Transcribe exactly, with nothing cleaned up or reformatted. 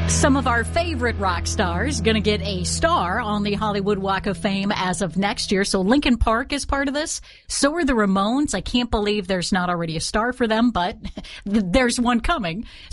Some of our favorite rock stars going to get a star on the Hollywood Walk of Fame as of next year. So Linkin Park is part of this. So are the Ramones. I can't believe there's not already a star for them, but there's one coming.